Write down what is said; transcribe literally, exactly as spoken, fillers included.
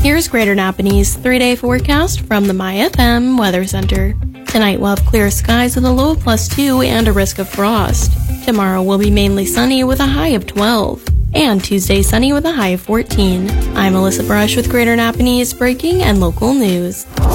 Here's Greater Napanese three-day forecast from the My F M Weather Center. Tonight we'll have clear skies with a low of plus two and a risk of frost. Tomorrow will be mainly sunny with a high of twelve. And Tuesday sunny with a high of fourteen. I'm Alyssa Brush with Greater Napanese breaking and local news.